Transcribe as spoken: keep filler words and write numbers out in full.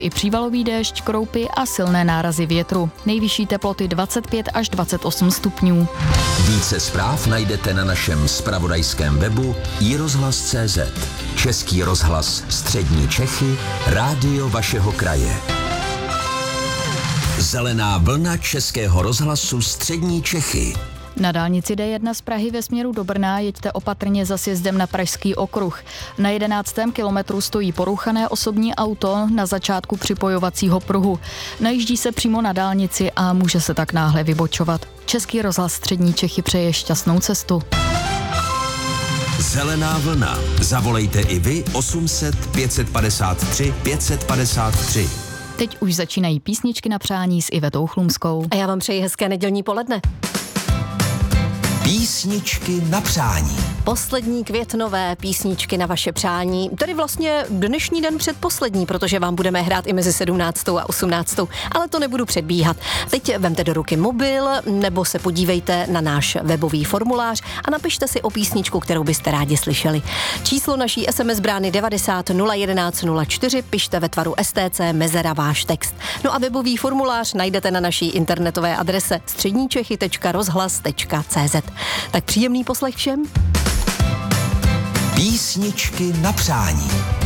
I přívalový déšť, kroupy a silné nárazy větru. Nejvyšší teploty dvacet pět až dvacet osm stupňů. Více zpráv najdete na našem zpravodajském webu i rozhlas tečka cé zet. Český rozhlas Střední Čechy, rádio vašeho kraje. Zelená vlna Českého rozhlasu Střední Čechy. Na dálnici D jedna z Prahy ve směru do Brna jeďte opatrně za sjezdem na Pražský okruh. Na jedenáctém kilometru stojí porouchané osobní auto na začátku připojovacího pruhu. Najíždí se přímo na dálnici a může se tak náhle vybočovat. Český rozhlas Střední Čechy přeje šťastnou cestu. Zelená vlna. Zavolejte i vy osm set pět set padesát tři pět set padesát tři. Teď už začínají písničky na přání s Ivetou Chlumskou. A já vám přeji hezké nedělní poledne. Písničky na přání. Poslední květnové písničky na vaše přání. Tedy vlastně dnešní den předposlední, protože vám budeme hrát i mezi sedmnáctou a osmnáctou, ale to nebudu předbíhat. Teď vemte do ruky mobil nebo se podívejte na náš webový formulář a napište si o písničku, kterou byste rádi slyšeli. Číslo naší es em es brány devadesát nula jedenáct nula čtyři, pište ve tvaru es té cé mezera váš text. No a webový formulář najdete na naší internetové adrese středníčechy tečka rozhlas tečka cé zet. Tak příjemný poslech všem. Písničky na přání.